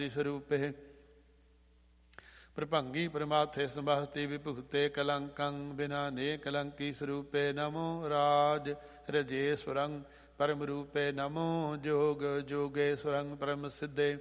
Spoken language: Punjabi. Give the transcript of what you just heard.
ਸਰੂਪੇ ਪ੍ਰਭੰਗੀ ਪ੍ਰਮਾਥੇ ਸੰਭਾਸਤੀ ਵਿਭੁਖਤੇ ਕਲੰਕੰ ਬਿਨਾ ਨੇ ਕਲੰਕੀ ਸਰੂਪੇ ਨਮੋ ਰਾਜ ਰਜੇਸ਼ਵਰੰ ਪਰਮ ਰੂਪੇ ਨਮੋ ਜੋਗ ਜੋਗੇਸ਼ਵਰੰ ਪਰਮ ਸਿੱਧੇ